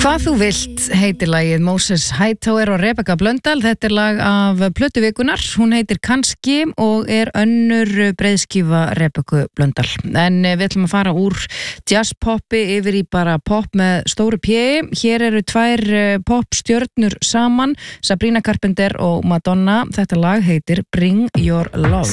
Hvað þú vilt heitir lagið Moses Hightower og Rebecca Blöndal. Þetta lag af plötu vikunar. Hún heitir Kannski og önnur breiðskífa Rebecca Blöndal. En við ætlum að fara úr jazzpoppi yfir í bara pop með stóru P. Hér eru tvær popstjörnur saman, Sabrina Carpenter og Madonna. Þetta lag heitir Bring Your Love.